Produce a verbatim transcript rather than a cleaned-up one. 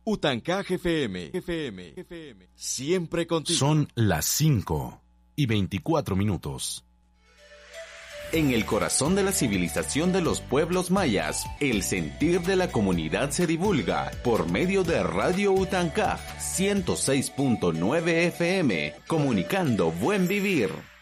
Utancaj F M, F M, F M, siempre contigo. Son las cinco y veinticuatro minutos. En el corazón de la civilización de los pueblos mayas, el sentir de la comunidad se divulga por medio de Radio Utancaj ciento seis punto nueve F M, comunicando buen vivir.